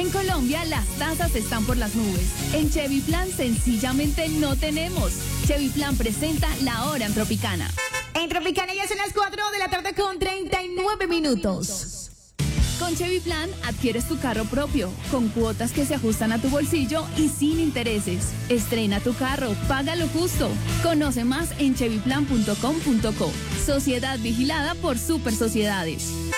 En Colombia las tasas están por las nubes. En Chevy Plan sencillamente no tenemos. Chevy Plan presenta La Hora en Tropicana. En Tropicana ya son las 4 de la tarde con 39 minutos. Con Chevy Plan adquieres tu carro propio, con cuotas que se ajustan a tu bolsillo y sin intereses. Estrena tu carro, paga lo justo. Conoce más en chevyplan.com.co. Sociedad vigilada por Super Sociedades.